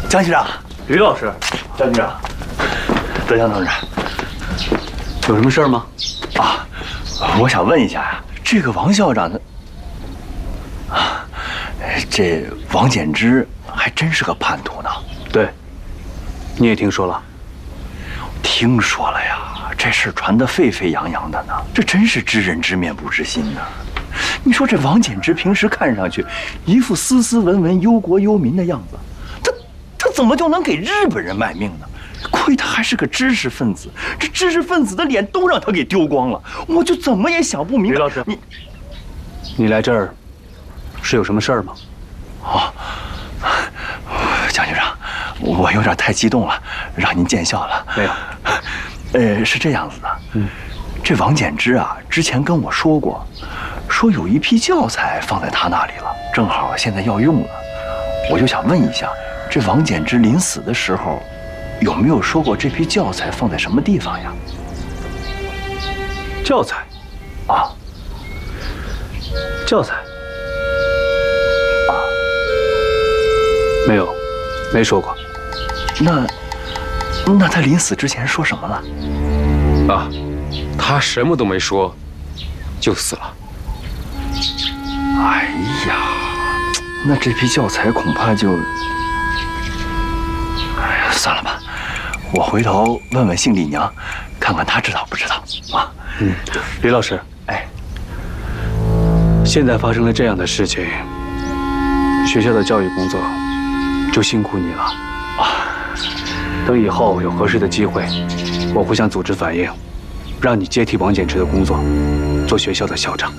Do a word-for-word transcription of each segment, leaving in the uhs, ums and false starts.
江局长， 吕老师， 江局长，德强同志， 有什么事儿吗？ 啊，我想问一下呀，这个王校长的啊，这王简之还真是个叛徒呢。 对，你也听说了？ 听说了呀，这事传得沸沸扬扬的呢，这真是知人知面不知心呐。你说这王简之平时看上去一副斯斯文文、忧国忧民的样子，他他怎么就能给日本人卖命呢？亏他还是个知识分子，这知识分子的脸都让他给丢光了，我就怎么也想不明白。 吕老师， 你你来这儿是有什么事儿吗？ 哦，江局长，我有点太激动了，让您见笑了。 没有， 呃，是这样子的， 嗯， 这王简之啊，之前跟我说过，说有一批教材放在他那里了，正好现在要用了，我就想问一下，这王简之临死的时候，有没有说过这批教材放在什么地方呀？ 教材， 啊， 教材，啊，没有，没说过。 那那他临死之前说什么了？ 啊，他什么都没说，就死了。 哎呀，那这批教材恐怕就……哎呀，算了吧，我回头问问姓李娘，看看她知道不知道啊。 嗯，李老师， 哎， 现在发生了这样的事情，学校的教育工作就辛苦你了啊。等以后有合适的机会，我会向组织反映，让你接替王简之的工作，做学校的校长。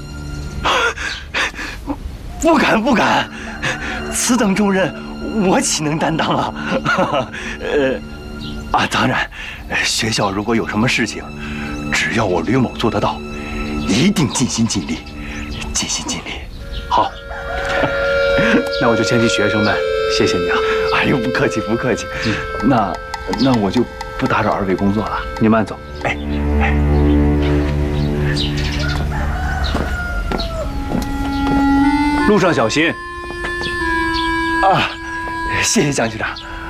不敢不敢，此等重任，我岂能担当啊？呃，啊，当然，学校如果有什么事情，只要我吕某做得到，一定尽心尽力，尽心尽力。 好，那我就先替学生们谢谢你啊！ 哎呦，不客气不客气。嗯，那那我就不打扰二位工作了， 你慢走。 哎哎。 路上小心。 啊，谢谢江局长。